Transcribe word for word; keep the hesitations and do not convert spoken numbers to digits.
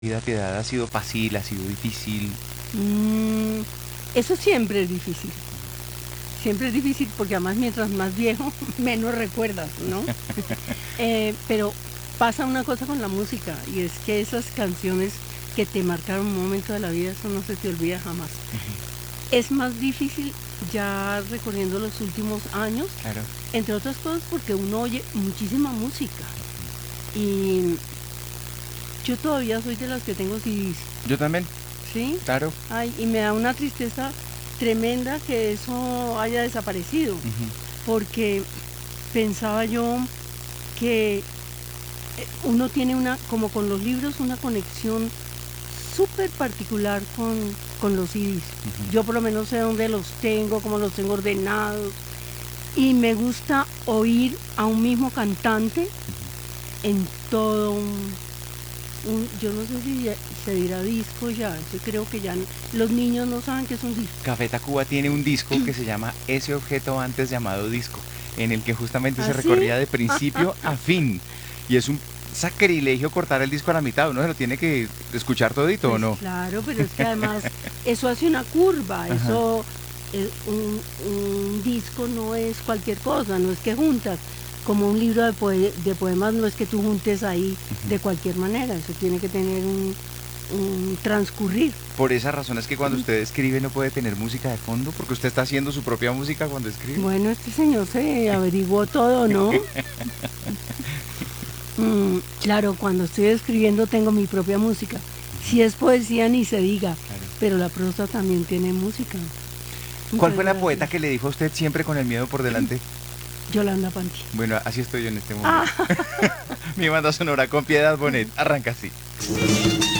vida, Piedad, ha sido fácil, ha sido difícil? Mm, eso siempre es difícil. Siempre es difícil porque además mientras más viejo, menos recuerdas, ¿no? Eh, pero pasa una cosa con la música y es que esas canciones que te marcaron un momento de la vida, eso no se te olvida jamás. Ujú. Es más difícil ya recorriendo los últimos años, Claro. entre otras cosas porque uno oye muchísima música. Y yo todavía soy de las que tengo C Ds, Yo también, ¿sí? claro. Ay, y me da una tristeza tremenda que eso haya desaparecido, Ujú. porque pensaba yo que eh, uno tiene una, como con los libros, una conexión súper particular con, con los C Ds. Ujú. Yo por lo menos sé dónde los tengo, cómo los tengo ordenados, y me gusta oír a un mismo cantante Ujú. en todo un, un yo no sé si ya- se dirá disco ya, yo creo que ya n- los niños no saben qué es un disco. Café Tacuba tiene un disco que se llama Ese objeto antes llamado disco, en el que justamente se ¿Así? recorría de principio a fin. Y es un sacrilegio cortar el disco a la mitad, uno se lo tiene que escuchar todito, ¿o Pues no? claro, pero es que además eso hace una curva, Ajá. eso, eh, un, un disco no es cualquier cosa, no es que juntas, como un libro de, poe- de poemas no es que tú juntes ahí Ujú. de cualquier manera, eso tiene que tener un, un transcurrir. Por esa razón es que cuando usted escribe no puede tener música de fondo, porque usted está haciendo su propia música cuando escribe. Bueno, este señor se averiguó todo, ¿no? Mm, claro, cuando estoy escribiendo tengo mi propia música. Ujú. Si es poesía ni se diga, Claro. pero la prosa también tiene música. ¿Cuál Muchas fue la poeta gracias. que le dijo a usted siempre con el miedo por delante? Yolanda Panti. Bueno, así estoy yo en este Ah. momento. Mi banda sonora con Piedad Bonet arranca así.